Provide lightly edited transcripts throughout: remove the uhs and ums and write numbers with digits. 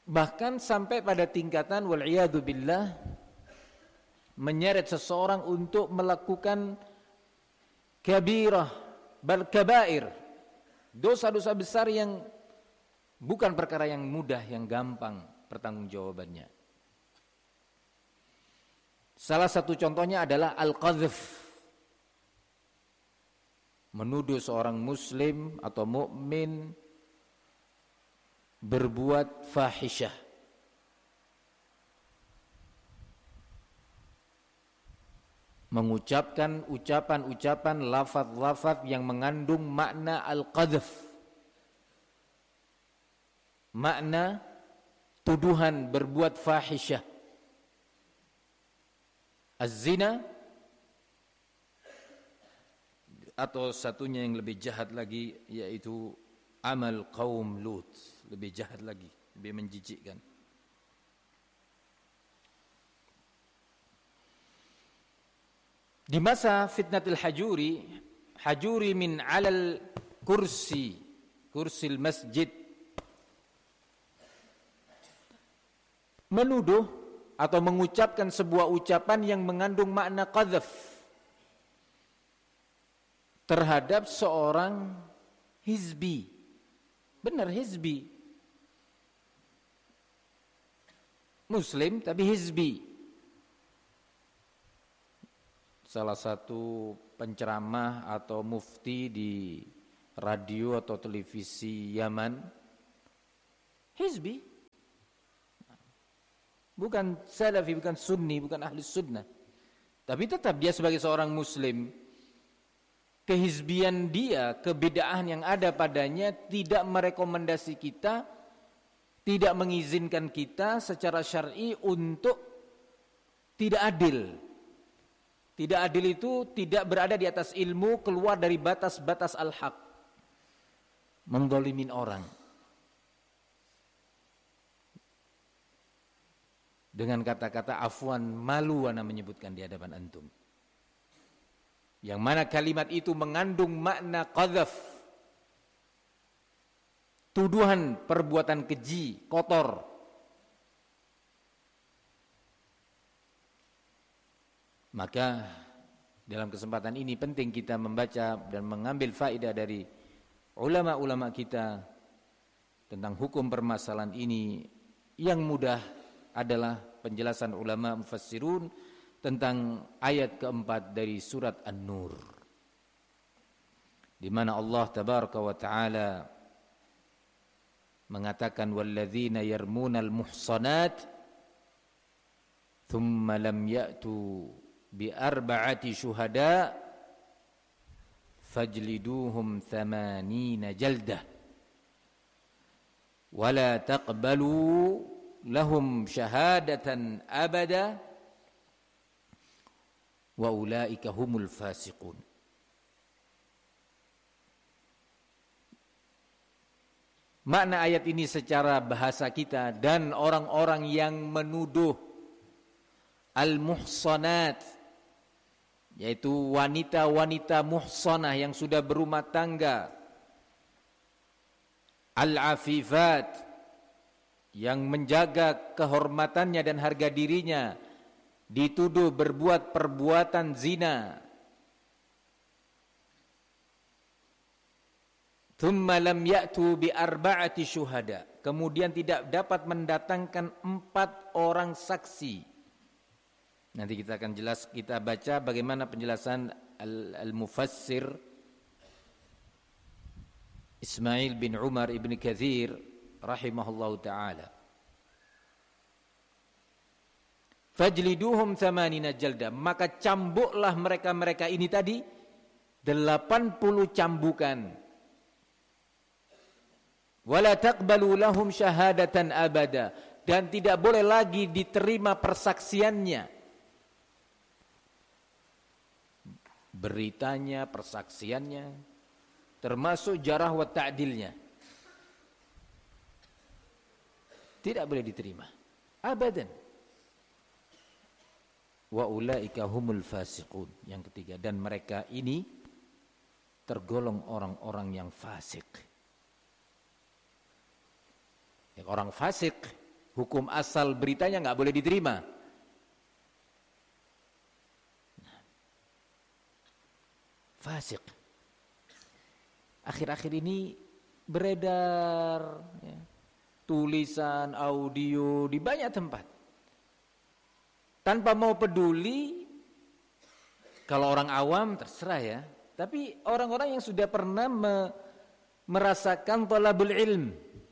Bahkan sampai pada tingkatan wal'iyadu billah menyeret seseorang untuk melakukan kabirah bal kabair, dosa-dosa besar yang bukan perkara yang mudah, yang gampang pertanggungjawabannya. Salah satu contohnya adalah al-qadhf, menuduh seorang muslim atau mukmin berbuat fahisyah, mengucapkan ucapan-ucapan, lafaz-lafaz yang mengandung makna al-qadhf, makna tuduhan berbuat fahisyah. Az-zina, atau satunya yang lebih jahat lagi yaitu amal kaum Lut, lebih jahat lagi, lebih menjijikkan. Di masa fitnatul hajuri min alal kursil masjid, menuduh atau mengucapkan sebuah ucapan yang mengandung makna qadhf terhadap seorang hizbi. Benar, hizbi, muslim tapi hizbi. Salah satu penceramah atau mufti di radio atau televisi Yaman, hizbi, bukan salafi, bukan sunni, bukan ahli sunnah, tapi tetap dia sebagai seorang muslim. Kehizbian dia, kebid'ahan yang ada padanya tidak merekomendasi kita, tidak mengizinkan kita secara syar'i untuk tidak adil. Tidak adil itu tidak berada di atas ilmu, keluar dari batas-batas al-haq, mendzalimin orang. Dengan kata-kata afwan, malu ana menyebutkan di hadapan antum. Yang mana kalimat itu mengandung makna qadhf, tuduhan perbuatan keji, kotor. Maka dalam kesempatan ini penting kita membaca dan mengambil faedah dari ulama-ulama kita tentang hukum permasalahan ini. Yang mudah adalah penjelasan ulama mufassirun tentang ayat keempat dari surat An-Nur, di mana Allah tabaraka wa taala mengatakan walladzina yarmunal muhsanat thumma lam ya'tu bi arba'ati syuhada fajliduhum 80 jaldah wala taqbalu lahum syahadatan abada wa ulaika humul fasiqun. Makna ayat ini secara bahasa kita, dan orang-orang yang menuduh al-muhsanat, yaitu wanita-wanita muhsanah yang sudah berumah tangga, al-afifat, yang menjaga kehormatannya dan harga dirinya, dituduh berbuat perbuatan zina. Thumma lam ya'tu bi arba'ati syuhada, kemudian tidak dapat mendatangkan 4 orang saksi. Nanti kita akan kita baca bagaimana penjelasan al-mufassir Ismail bin Umar ibn Katsir rahimahullahu ta'ala. Fajliduhum 80 jalda, maka cambuklah mereka-mereka ini tadi 80 cambukan. Wala taqbalu lahum syahadatan abada, dan tidak boleh lagi diterima persaksiannya. Beritanya, persaksiannya, termasuk jarah wa ta'dilnya, tidak boleh diterima abadan. Wa ulaika humul fasiqun, yang ketiga, dan mereka ini tergolong orang-orang yang fasik. Orang fasik Hukum asal beritanya nggak boleh diterima. Fasik. Akhir-akhir ini beredar ya, tulisan, audio di banyak tempat. Tanpa mau peduli, kalau orang awam terserah ya. Tapi orang-orang yang sudah pernah merasakan thalabul ilm,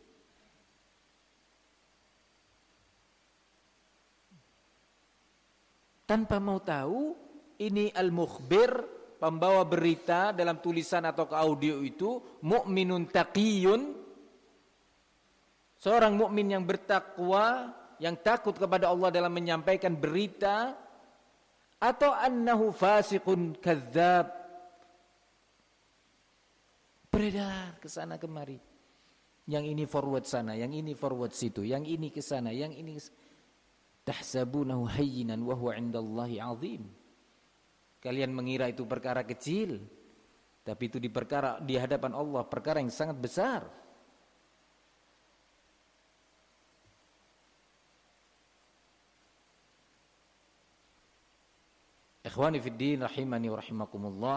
tanpa mau tahu, ini al-mukhbir, pembawa berita dalam tulisan atau ke audio itu mukminun taqiyun, seorang mukmin yang bertakwa, yang takut kepada Allah dalam menyampaikan berita, atau annahu fasiqun kadzdzab, beredar ke sana kemari. Yang ini forward sana, yang ini forward situ, yang ini ke sana, yang ini tahsabunahu hayyinan wa huwa 'indallahi 'azim. Kalian mengira itu perkara kecil, tapi itu di hadapan Allah perkara yang sangat besar. Ikhwani fid din rahimani wa rahimakumullah.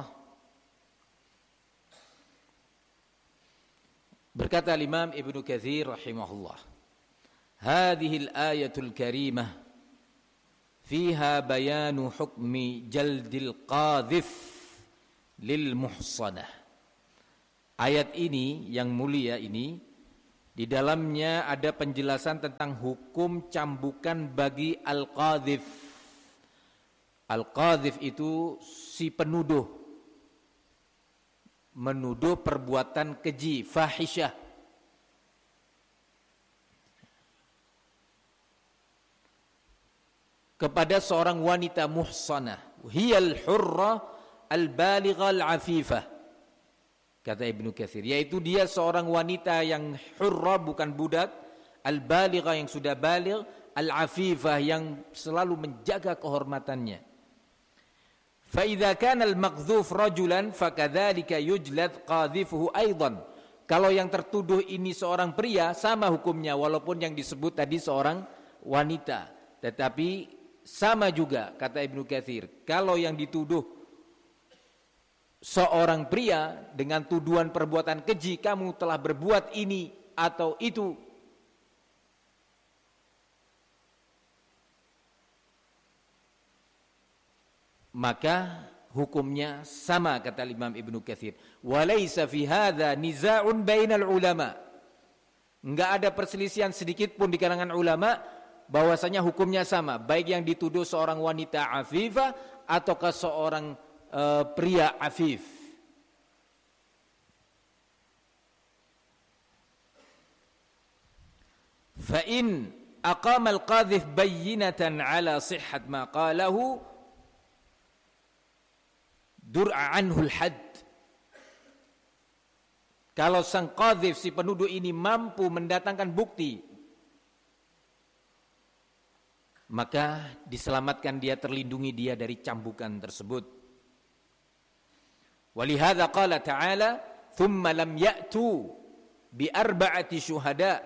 Berkata Imam Ibnu Katsir rahimahullah, hadhihi al-ayatul karimah fiha bayanu hukmi jaldil qadhif lil muhsanah. Ayat ini yang mulia ini, di dalamnya ada penjelasan tentang hukum cambukan bagi al-qadhif. Al-qadhif itu si penuduh, menuduh perbuatan keji, fahisyah. Kepada seorang wanita muhsanah, hiyal hurra al-baligha al-afifah, kata Ibnu Katsir, yaitu dia seorang wanita yang hurra, bukan budak, al-baligha yang sudah baligh, al-afifah yang selalu menjaga kehormatannya. Fa idza kana al-maqdzuf rajulan fakadzalika yujlad qadhifuhu aidan. Kalau yang tertuduh ini seorang pria, sama hukumnya walaupun yang disebut tadi seorang wanita. Tetapi sama juga kata Ibnu Katsir, kalau yang dituduh seorang pria dengan tuduhan perbuatan keji, kamu telah berbuat ini atau itu, maka hukumnya sama kata Imam Ibnu Katsir. Walaysa fi hadza nizaa'un bainal ulama. Enggak ada perselisihan sedikit pun di kalangan ulama bahwasanya hukumnya sama, baik yang dituduh seorang wanita afifah ataukah seorang pria afif. Fa in aqama al-qadhif bayyinatan ala sihhat ma qalahu dur'a anhu al-hadd. Kalau sang qadhif, si penuduh ini mampu mendatangkan bukti, maka diselamatkan dia, terlindungi dia dari cambukan tersebut. Walihadza qala ta'ala, thumma lam ya'tu bi arba'ati syuhada.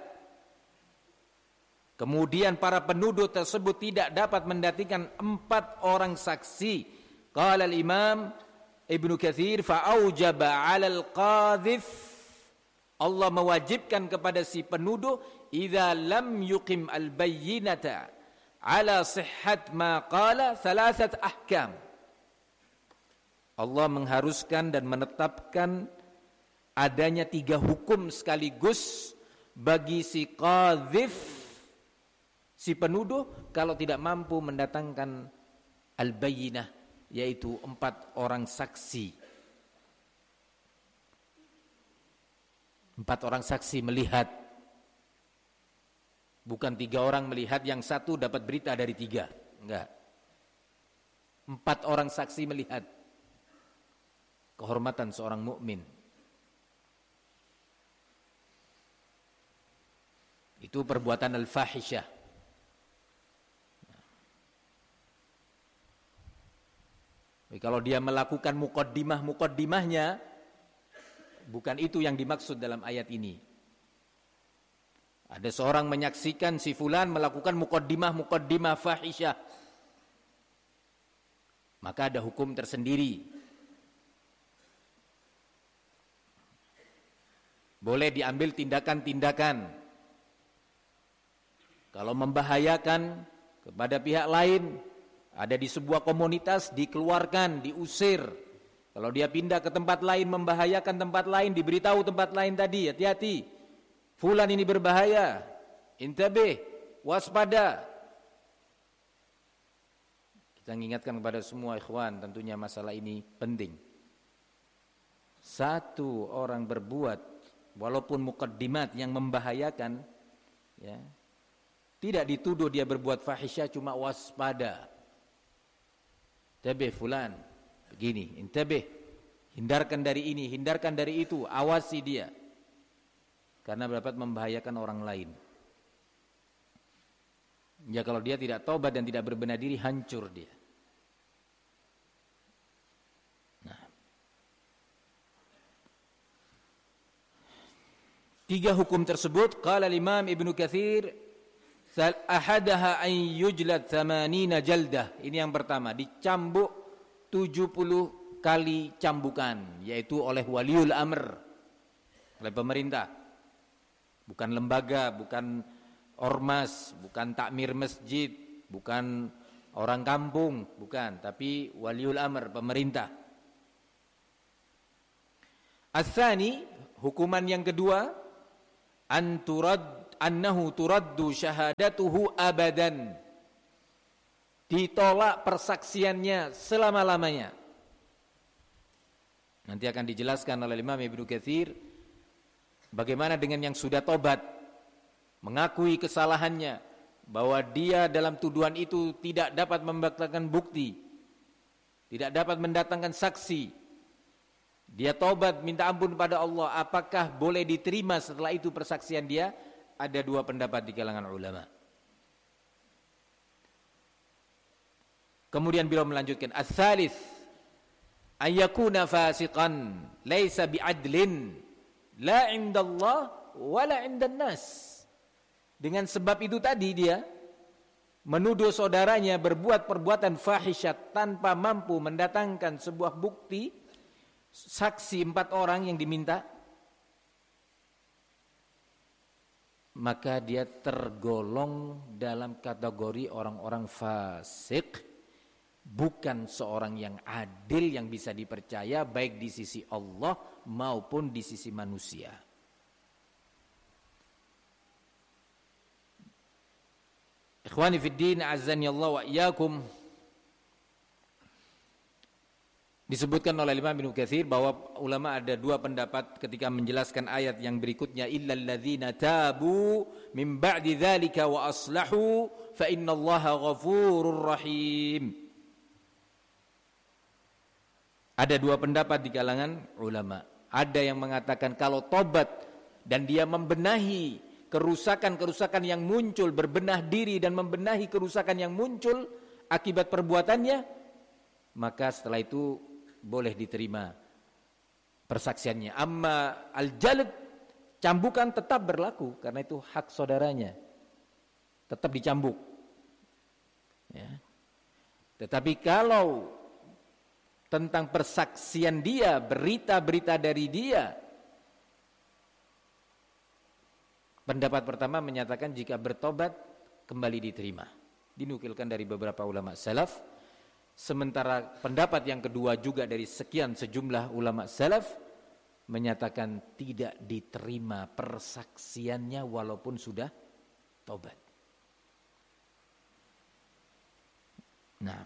Kemudian para penuduh tersebut tidak dapat mendatangkan 4 orang saksi. Qala al-Imam Ibnu Katsir, fa aujaba 'alal qadhif, Allah mewajibkan kepada si penuduh, idza lam yuqim al-bayyinata ala sihhat ma qala thalathat ahkam. Allah mengharuskan dan menetapkan adanya 3 hukum sekaligus bagi si qadhif, si penuduh, kalau tidak mampu mendatangkan al-bayyinah, yaitu 4 orang saksi. 4 orang saksi melihat. Bukan 3 orang melihat, yang satu dapat berita dari 3. Enggak. 4 orang saksi melihat. Kehormatan seorang mukmin. Itu perbuatan al-fahisyah. Kalau dia melakukan muqaddimahnya, bukan itu yang dimaksud dalam ayat ini. Ada seorang menyaksikan si fulan melakukan muqaddimah fahisyah, maka ada hukum tersendiri. Boleh diambil tindakan-tindakan. Kalau membahayakan kepada pihak lain, ada di sebuah komunitas, dikeluarkan, diusir. Kalau dia pindah ke tempat lain, membahayakan tempat lain, diberitahu tempat lain tadi, hati-hati, fulan ini berbahaya, intabih, waspada. Kita mengingatkan kepada semua ikhwan, tentunya masalah ini penting. Satu orang berbuat, walaupun muqaddimat yang membahayakan, ya, tidak dituduh dia berbuat fahisyah, cuma waspada. Intabih fulan, begini, intabih, hindarkan dari ini, hindarkan dari itu, awasi dia, karena dapat membahayakan orang lain. Ya, kalau dia tidak taubat dan tidak berbenah diri, hancur dia. Nah, 3 hukum tersebut, qala Imam Ibnu Katsir, ahadaha an yujlad 80 jaldah. Ini yang pertama, dicambuk 70 kali cambukan, yaitu oleh waliul amr, oleh pemerintah. Bukan lembaga, bukan ormas, bukan takmir masjid, bukan orang kampung, bukan, tapi waliul amr, pemerintah. Ats-tsani, hukuman yang kedua, annahu turaddu syahadatuhu abadan. Ditolak persaksiannya selama-lamanya. Nanti akan dijelaskan oleh Imam Ibnu Katsir bagaimana dengan yang sudah tobat, mengakui kesalahannya, bahwa dia dalam tuduhan itu tidak dapat membatalkan bukti, tidak dapat mendatangkan saksi. Dia tobat, minta ampun pada Allah, apakah boleh diterima setelah itu persaksian dia? Ada 2 pendapat di kalangan ulama. Kemudian beliau melanjutkan, ats-tsalits ayyakuna fasiqan laisa bi'adlin la 'indallah wa la 'indan nas. Dengan sebab itu tadi dia menuduh saudaranya berbuat perbuatan fahisyat tanpa mampu mendatangkan sebuah bukti, saksi 4 orang yang diminta, maka dia tergolong dalam kategori orang-orang fasik, bukan seorang yang adil yang bisa dipercaya baik di sisi Allah maupun di sisi manusia. Ikhwani fid din, azzani Allah wa iyyakum. Disebutkan oleh Imam Ibnu Katsir bahwa ulama ada 2 pendapat ketika menjelaskan ayat yang berikutnya, illal ladzina tabu min ba'di dzalika wa aslahu fa innallaha ghafurur rahim. Ada 2 pendapat di kalangan ulama. Ada yang mengatakan kalau tobat dan dia membenahi kerusakan-kerusakan yang muncul, berbenah diri dan membenahi kerusakan yang muncul akibat perbuatannya, maka setelah itu boleh diterima persaksiannya. Amma al-jalb, cambukan tetap berlaku karena itu hak saudaranya, tetap dicambuk, ya. Tetapi kalau tentang persaksian dia, berita-berita dari dia, pendapat pertama menyatakan jika bertobat kembali diterima, dinukilkan dari beberapa ulama salaf. Sementara pendapat yang kedua juga dari sekian sejumlah ulama salaf menyatakan tidak diterima persaksiannya walaupun sudah tobat. Nah,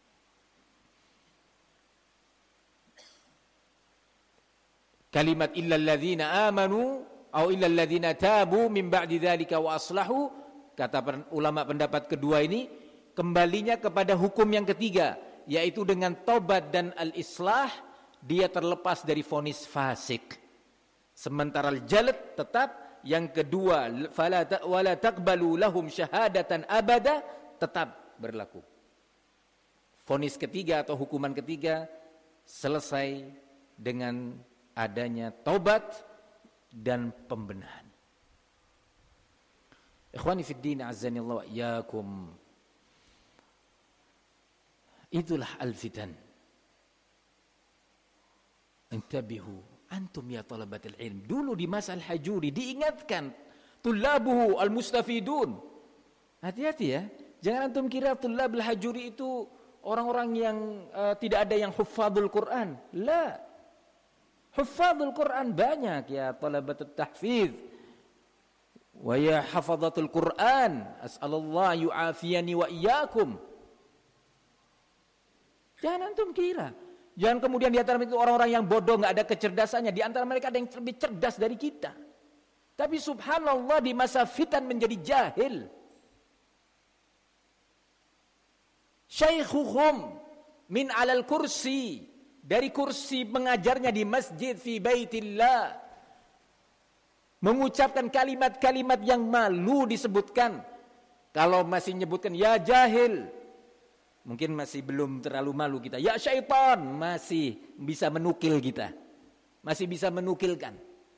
kalimat illal ladzina amanu atau illal ladzina tabu min ba'di dzalika wa aslahu, kata ulama pendapat kedua ini kembalinya kepada hukum yang ketiga, yaitu dengan tobat dan al-islah dia terlepas dari vonis fasik. Sementara al-jalb tetap, yang kedua wala taqbalu lahum syahadatan abada tetap berlaku. Vonis ketiga atau hukuman ketiga selesai dengan adanya tobat dan pembenahan. Ikhwani fid din, azanillahu wa iyyakum. Itulah al-fitan. Intabihu antum ya talabatul ilm. Dulu di masa Al-Hajuri diingatkan tullabuhu al-mustafidun. Hati-hati ya. Jangan antum kira tullab Al-Hajuri itu orang-orang yang tidak ada yang huffadzul Quran. La. Huffadzul Quran banyak ya talabatut tahfiz. Wa ya hafadhatul Quran. As'alullah yu'afiyani wa iyyakum. Jangan antum kira. Jangan kemudian di antara itu orang-orang yang bodoh, enggak ada kecerdasannya. Di antara mereka ada yang lebih cerdas dari kita. Tapi subhanallah di masa fitan menjadi jahil. Syaikhuhum min alal kursi, dari kursi pengajarnya di masjid fi baitillah, mengucapkan kalimat-kalimat yang malu disebutkan. Kalau masih menyebutkan ya jahil, mungkin masih belum terlalu malu kita. Ya syaitan, masih bisa menukil kita, masih bisa menukilkan.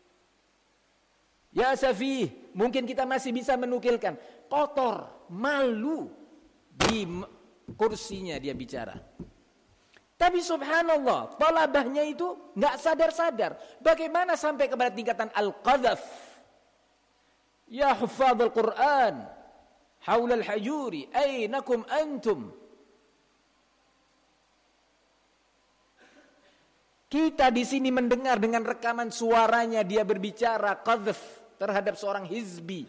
Ya safih, mungkin kita masih bisa menukilkan. Kotor, malu, di kursinya dia bicara. Tapi subhanallah, talabahnya itu enggak sadar-sadar. Bagaimana sampai kepada tingkatan al-qadhaf? Ya huffadzul Quran, haula al-hajuri, ainakum antum? Kita di sini mendengar dengan rekaman suaranya dia berbicara qadhaf terhadap seorang hizbi.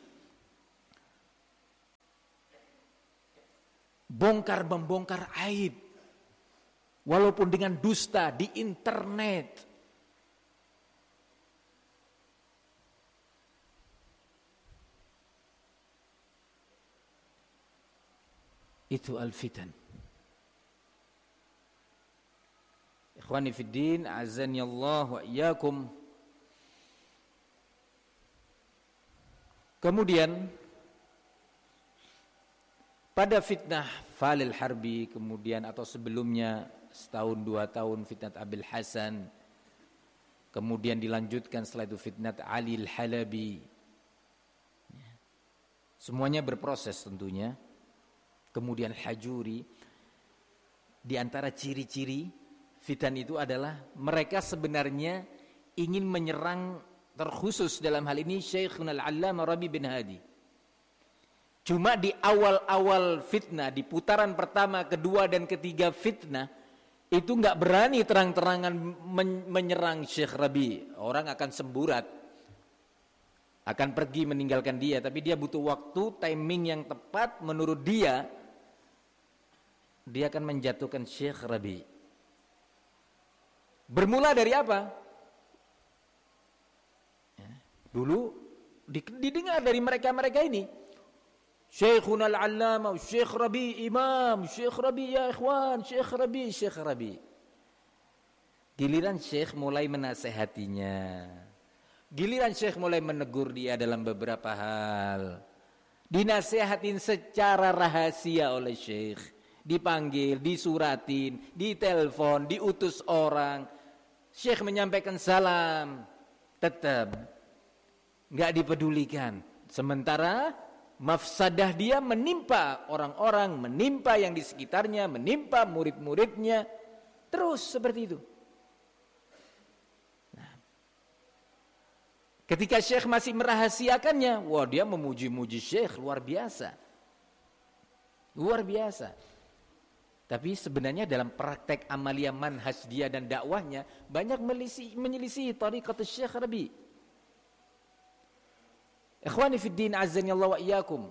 Bongkar-membongkar aib. Walaupun dengan dusta di internet. Itu al-fitan. Ikhwani fid din, azani Allah wa iyyakum. Kemudian pada fitnah Falil Harbi, kemudian atau sebelumnya setahun 2 tahun fitnah Abil Hasan, kemudian dilanjutkan setelah itu fitnah Ali Al-Halabi. Semuanya berproses tentunya. Kemudian Hajuri. Di antara ciri-ciri fitan itu adalah mereka sebenarnya ingin menyerang terkhusus dalam hal ini Syekhuna Al-Allamah Rabi bin Hadi. Cuma di awal-awal fitnah, di putaran pertama, kedua dan ketiga fitnah, itu enggak berani terang-terangan menyerang Syekh Rabi. Orang akan semburat, akan pergi meninggalkan dia. Tapi dia butuh waktu, timing yang tepat menurut dia akan menjatuhkan Syekh Rabi. Bermula dari apa? Dulu didengar dari mereka-mereka ini. Syekhuna Al-Allamah, Syekh Rabi imam, Syekh Rabi ya ikhwan, Syekh Rabi, Syekh Rabi. Giliran Syekh mulai menasehatinya. Giliran Syekh mulai menegur dia dalam beberapa hal. Dinasehatin secara rahasia oleh Syekh. Dipanggil, disuratin, ditelepon, diutus orang. Syekh menyampaikan salam. Tetap enggak dipedulikan. Sementara mafsadah dia menimpa orang-orang, menimpa yang di sekitarnya, menimpa murid-muridnya, terus seperti itu. Nah, ketika Syekh masih merahasiakannya, wah dia memuji-muji Syekh luar biasa. Luar biasa. Tapi sebenarnya dalam praktek amalia manhaj dia dan dakwahnya banyak menyelisih thariqat Syekh Rabi. Ikhwani fid din, azani Allah wa iyyakum.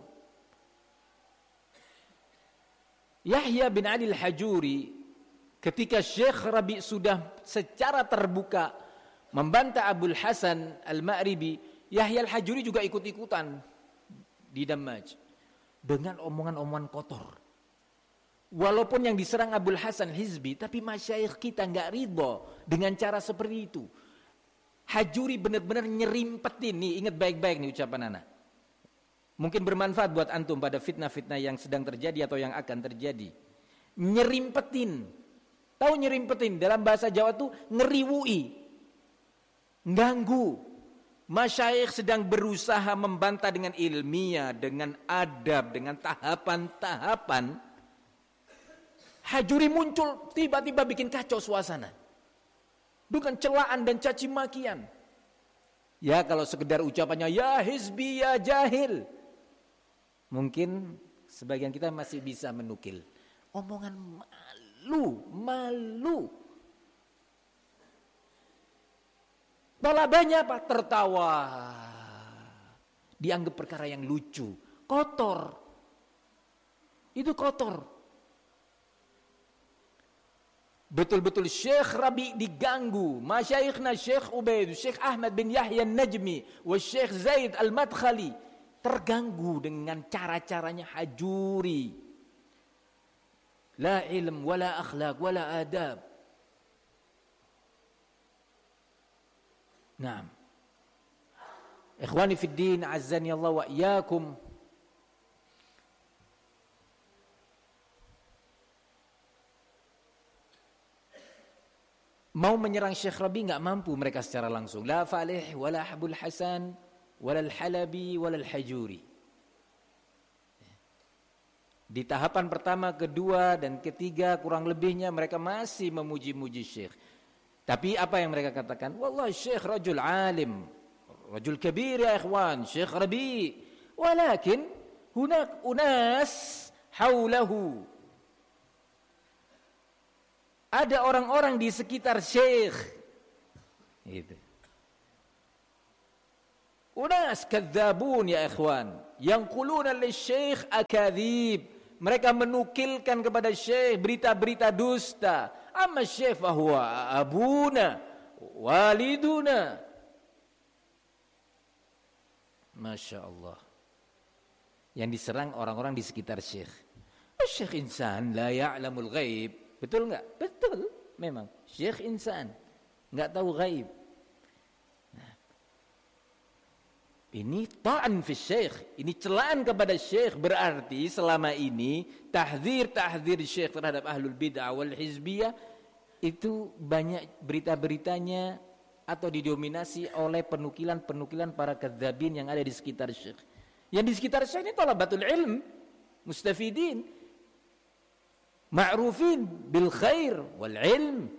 Yahya bin Ali Al-Hajuri ketika Syekh Rabi sudah secara terbuka membantah Abul Hasan Al-Ma'ribi, Yahya Al-Hajuri juga ikut-ikutan di Damaj dengan omongan-omongan kotor. Walaupun yang diserang Abul Hasan Hizbi, tapi masyayikh kita enggak ridho dengan cara seperti itu. Hajuri benar-benar nyerimpetin, nih ingat baik-baik nih ucapan anak. Mungkin bermanfaat buat antum pada fitnah-fitnah yang sedang terjadi atau yang akan terjadi. Nyerimpetin. Tahu nyerimpetin? Dalam bahasa Jawa tuh ngeriwui. Ganggu. Masyayikh sedang berusaha membantah dengan ilmiah, dengan adab, dengan tahapan-tahapan. Hajuri muncul, tiba-tiba bikin kacau suasana. Dengan celaan dan caci makian. Ya kalau sekedar ucapannya, ya hizbi, ya jahil. Mungkin sebagian kita masih bisa menukil. Omongan malu. Balabanya apa? Tertawa. Dianggap perkara yang lucu. Kotor. Itu kotor. Betul-betul Syekh Rabi diganggu. Masyayikhna Syekh Ubaid, Syekh Ahmad bin Yahya Najmi, wa Syekh Zaid Al-Madkhali terganggu dengan cara-caranya hajuri. La ilm, wala akhlaq, wala adab. Naam. Ikhwani fid din, azzani Allah wa iyyakum. Mau menyerang Syekh Rabi enggak mampu mereka secara langsung. La Falih wala Habul Hasan wala Al-Halabi wala Al-Hajuri. Di tahapan pertama, kedua dan ketiga kurang lebihnya mereka masih memuji-muji Syekh. Tapi apa yang mereka katakan? Wallahi Syekh rajul alim, rajul kabir ya ikhwan, Syekh Rabi. Walakin hunak unas haulahu. Ada orang-orang di sekitar Syekh. Gitu. Unas kadzabun ya ikhwan, yanquluna lisyekh akadzib. Mereka menukilkan kepada Syekh berita-berita dusta. Amma Syekh fahuwa abuna waliduna. Masya Allah. Yang diserang orang-orang di sekitar Syekh. Syekh insan la ya'lamul ghaib. Betul enggak? Betul. Memang Syekh insan enggak tahu ghaib. Ini ta'an fi Syekh, ini celaan kepada Syekh, berarti selama ini tahdzir Syekh terhadap ahlul bid'ah wal hizbiyah itu banyak berita-beritanya atau didominasi oleh penukilan-penukilan para kadzabin yang ada di sekitar Syekh. Yang di sekitar Syekh ini talabatul ilm, mustafidin, ma'rufin bil khair wal ilm.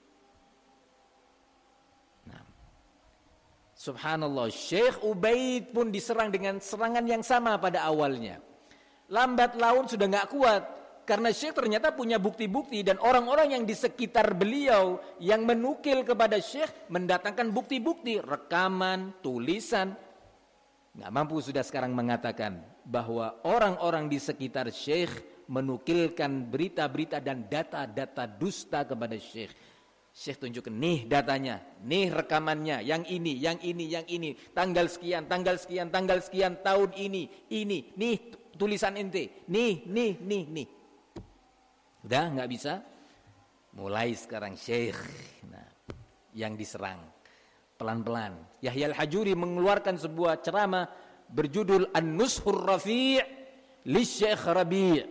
Subhanallah, Syekh Ubaid pun diserang dengan serangan yang sama pada awalnya. Lambat laun sudah enggak kuat karena Syekh ternyata punya bukti-bukti dan orang-orang yang di sekitar beliau yang menukil kepada Syekh mendatangkan bukti-bukti, rekaman, tulisan. Enggak mampu sudah sekarang mengatakan bahwa orang-orang di sekitar Syekh menukilkan berita-berita dan data-data dusta kepada Syekh. Syekh tunjukkan, nih datanya, nih rekamannya, yang ini, tanggal sekian, tahun ini, nih tulisan ente, nih. Udah nggak bisa? Mulai sekarang Syekh, yang diserang pelan-pelan. Yahya Al-Hajuri mengeluarkan sebuah ceramah berjudul An-Nushur Rafi' li Syekh Rabi'.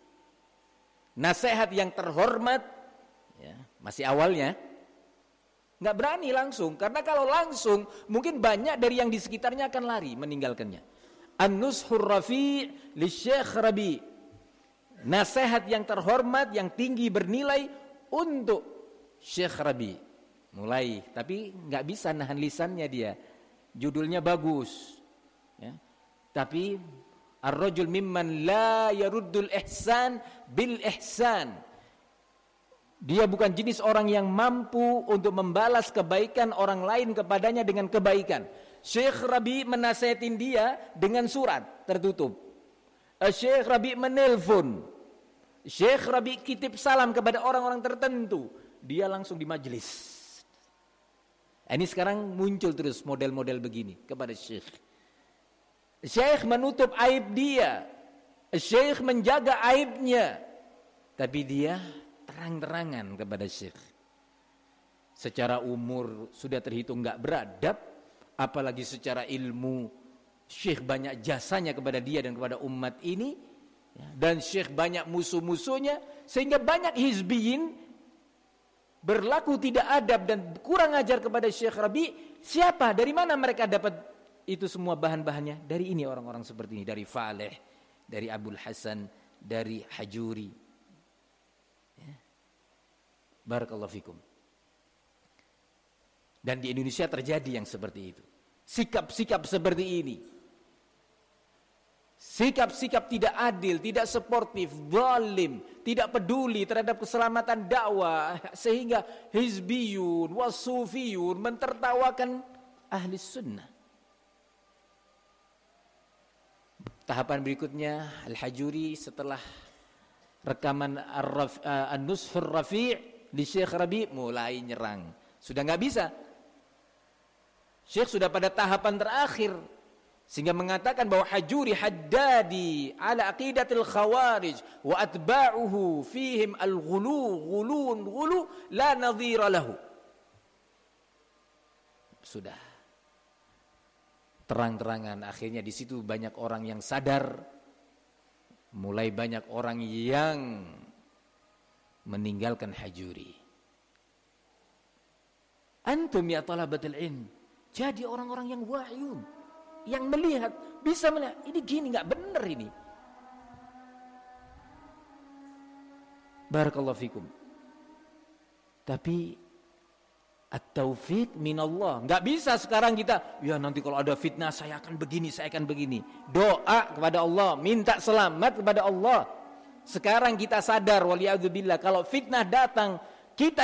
Nasihat yang terhormat. Ya, masih awalnya nggak berani langsung, karena kalau langsung mungkin banyak dari yang di sekitarnya akan lari meninggalkannya. An-Nushur Rafi' li Syekh Rabi', nasihat yang terhormat yang tinggi bernilai untuk Syekh Rabi'. Mulai, tapi nggak bisa nahan lisannya dia. Judulnya bagus, ya. Tapi ar-rajul mimman la yaruddul ihsan bil ihsan. Dia bukan jenis orang yang mampu untuk membalas kebaikan orang lain kepadanya dengan kebaikan. Syekh Rabi menasihatin dia dengan surat tertutup. Syekh Rabi menelpon. Syekh Rabi kitip salam kepada orang-orang tertentu. Dia langsung di majelis. Ini sekarang muncul terus model-model begini kepada Syekh. Syekh menutup aib dia. Syekh menjaga aibnya. Tapi dia terang-terangan kepada Syekh. Secara umur sudah terhitung enggak beradab, apalagi secara ilmu Syekh banyak jasanya kepada dia dan kepada umat ini, dan Syekh banyak musuh-musuhnya, sehingga banyak hizbiyin berlaku tidak adab dan kurang ajar kepada Syekh Rabi, siapa? Dari mana mereka dapat itu semua bahan-bahannya? Dari ini orang-orang seperti ini, dari Faleh, dari Abul Hasan, dari Hajuri. Ya. Barakallahu fikum. Dan di Indonesia terjadi yang seperti itu. Sikap-sikap seperti ini. Sikap-sikap tidak adil, tidak sportif, zalim, tidak peduli terhadap keselamatan dakwah, sehingga hizbiyun, wasufiyun mentertawakan ahli sunnah. Tahapan berikutnya, Al-Hajuri setelah rekaman An-Nusfur Rafi' di Syekh Rabi mulai nyerang. Sudah nggak bisa. Syekh sudah pada tahapan terakhir. Sehingga mengatakan bahwa Hajuri haddadi ala aqidatil khawarij wa atba'uhu fihim al-ghulu la nadhira lahu. Sudah terang-terangan, akhirnya di situ banyak orang yang sadar, mulai banyak orang yang meninggalkan Hajuri. Antum ya talabatul ilm, jadi orang-orang yang wa'yun, yang melihat, bisa melihat, ini gini enggak benar ini. Barakallahu fikum. Tapi at-taufiq minallah. Enggak bisa sekarang kita, ya nanti kalau ada fitnah saya akan begini, saya akan begini. Doa kepada Allah, minta selamat kepada Allah. Sekarang kita sadar waliyadzubillah, kalau fitnah datang, kita